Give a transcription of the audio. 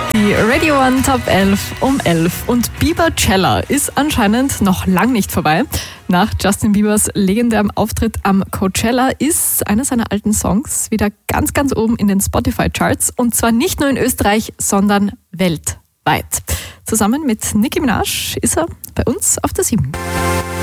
Die Radio One Top 11 um 11 und Biebercella ist anscheinend noch lang nicht vorbei. Nach Justin Biebers legendärem Auftritt am Coachella ist einer seiner alten Songs wieder ganz, ganz oben in den Spotify-Charts und zwar nicht nur in Österreich, sondern weltweit. Zusammen mit Nicki Minaj ist er bei uns auf der 7.